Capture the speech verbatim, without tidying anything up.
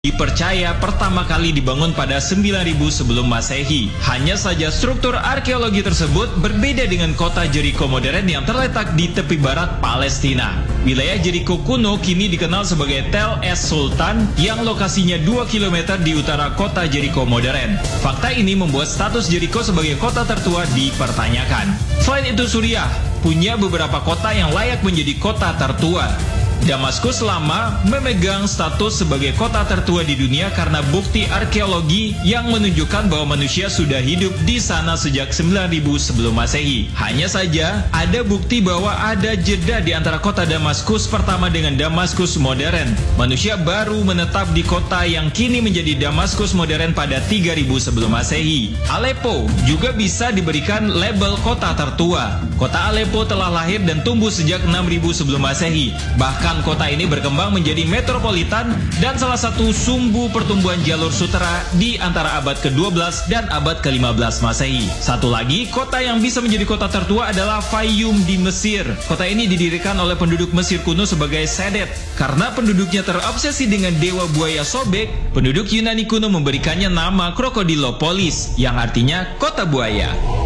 Dipercaya pertama kali dibangun pada sembilan ribu sebelum Masehi. Hanya saja struktur arkeologi tersebut berbeda dengan kota Jericho modern yang terletak di tepi barat Palestina. Wilayah Jericho kuno kini dikenal sebagai Tel Es Sultan yang lokasinya dua kilometer di utara kota Jericho modern. Fakta ini membuat status Jericho sebagai kota tertua dipertanyakan. Selain itu, Suriah punya beberapa kota yang layak menjadi kota tertua. Damaskus lama memegang status sebagai kota tertua di dunia karena bukti arkeologi yang menunjukkan bahwa manusia sudah hidup di sana sejak sembilan ribu sebelum Masehi. Hanya saja ada bukti bahwa ada jeda di antara kota Damaskus pertama dengan Damaskus modern. Manusia baru menetap di kota yang kini menjadi Damaskus modern pada tiga ribu sebelum Masehi. Aleppo juga bisa diberikan label kota tertua. Kota Aleppo telah lahir dan tumbuh sejak enam ribu sebelum Masehi. Bahkan kota ini berkembang menjadi metropolitan dan salah satu sumbu pertumbuhan jalur sutera di antara abad ke dua belas dan abad ke lima belas Masehi. Satu lagi, kota yang bisa menjadi kota tertua adalah Fayum di Mesir. Kota ini didirikan oleh penduduk Mesir kuno sebagai Sedet. Karena penduduknya terobsesi dengan dewa buaya Sobek, penduduk Yunani kuno memberikannya nama Krokodilopolis, yang artinya kota buaya.